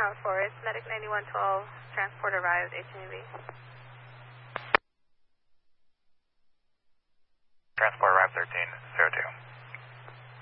Tower 4, it's Medic 9112, transport arrived, HMV. Transport arrived 1302.